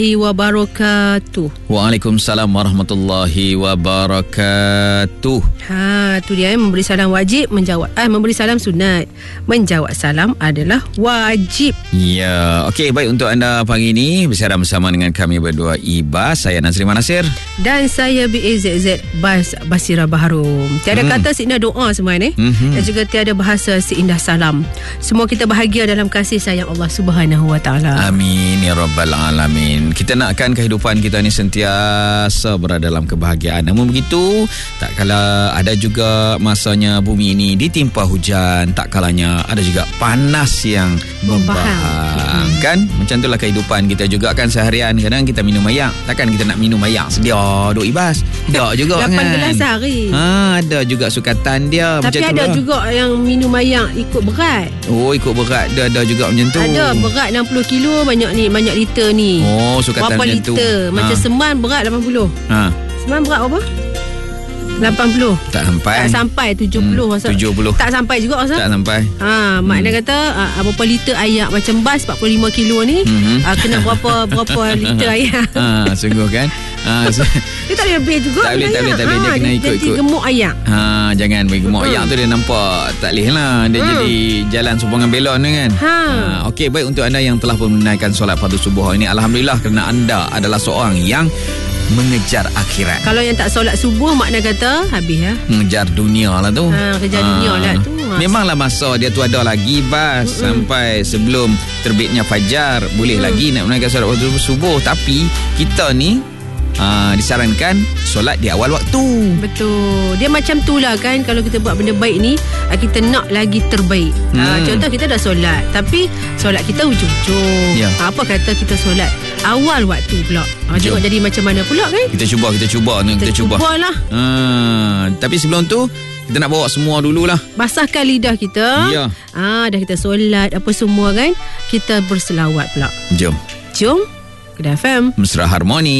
wabarakatuh. Waalaikumsalam warahmatullahi wabarakatuh. Tu dia, memberi salam wajib, memberi salam sunat. Menjawab salam adalah wajib. Ya, okey, baik, untuk anda pagi ini bersama dengan kami berdua, Ibas, saya Nazriman Nasir dan saya BAZZ Basira Baharum. Tiada kata seindah doa sebenarnya, dan juga tiada bahasa seindah salam. Semua kita bahagia dalam kasih sayang Allah Subhanahu Wa Taala. Amin ya rabbal alamin. Kita nakkan kehidupan kita ni sentiasa berada dalam kebahagiaan. Namun begitu, tak kala ada juga masanya bumi ini ditimpa hujan, tak kalanya ada juga panas yang membahang. Kan? Macam itulah kehidupan kita juga kan seharian. Kadang kita minum air, takkan kita nak minum air sedia duk Ibas. Tak juga 8 kan. 8 gelas sehari. Ada juga sukatan dia. Tapi macam ada itulah juga yang minum air ikut berat. Oh, ikut berat. Ada juga macam tu. Ada berat 60 kilo, banyak liter ni. Oh, sukatan berapa macam tu. liter? Macam seman berat 80. Seman berat berapa? 80. Tak sampai 70 masa. 70. Tak sampai juga masa. Tak sampai. Maknanya kata berapa liter air macam bas 45 kilo ni, kena berapa liter air. Sungguh kan. Dia tak boleh lebih juga. Tak boleh. Dia kena ikut. Jadi gemuk air. Jangan bagi gemuk air tu, dia nampak tak leh lah. Dia jadi jalan sumbangan belon kan. Okey, baik, untuk anda yang telah pun menunaikan solat fardu subuh ini, alhamdulillah, kerana anda adalah seorang yang mengejar akhirat. Kalau yang tak solat subuh, makna kata habis ya. Mengejar dunia lah tu. Kejar dunia lah tu. Memanglah masa dia tu ada lagi Bas, sampai sebelum terbitnya fajar boleh lagi nak menunaikan solat fardu subuh. Tapi kita ni disarankan solat di awal waktu. Betul. Dia macam tu lah kan. Kalau kita buat benda baik ni, kita nak lagi terbaik. Contoh kita dah solat, tapi solat kita ujung-ujung. Apa kata kita solat awal waktu pula. Tengok jadi macam mana pula kan. Kita cuba lah. Tapi sebelum tu kita nak bawa semua dululah. Basahkan lidah kita. Dah kita solat apa semua kan. Kita berselawat pula. Jom Kedah FM, Mesra Harmoni.